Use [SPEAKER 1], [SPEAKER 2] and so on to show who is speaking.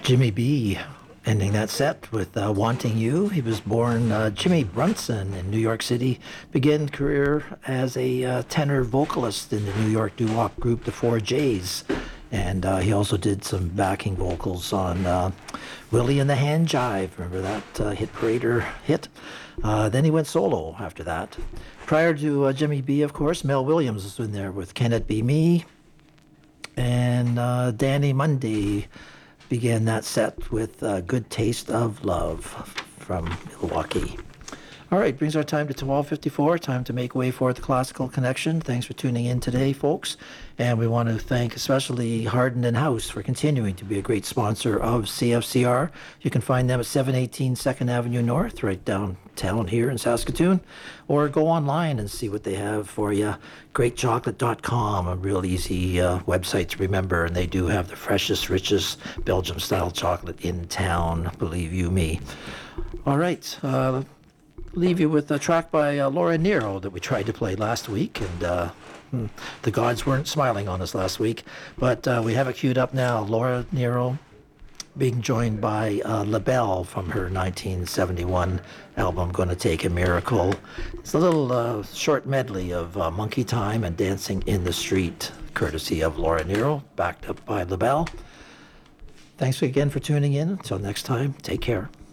[SPEAKER 1] Jimmy B ending that set with Wanting You. He was born Jimmy Brunson in New York City, began career as a tenor vocalist in the New York doo-wop group The Four J's. And he also did some backing vocals on Willie and the Hand Jive. Remember that Hit Parader hit? Then he went solo after that. Prior to Jimmy B, of course, Mel Williams was in there with Can It Be Me? And Danny Mundy began that set with Good Taste of Love from Milwaukee. All right, brings our time to 12:54. Time to make way for the Classical Connection. Thanks for tuning in today, folks. And we want to thank especially Hardin and House for continuing to be a great sponsor of CFCR. You can find them at 718 2nd Avenue North, right downtown here in Saskatoon. Or go online and see what they have for you. Greatchocolate.com, a real easy website to remember. And they do have the freshest, richest Belgium-style chocolate in town, believe you me. All right. Leave you with a track by Laura Nero that we tried to play last week, and the gods weren't smiling on us last week, but we have it queued up now. Laura Nero being joined by LaBelle from her 1971 album Gonna Take a Miracle. It's a little short medley of Monkey Time and Dancing in the Street, courtesy of Laura Nero, backed up by LaBelle. Thanks again for tuning in. Until next time, take care.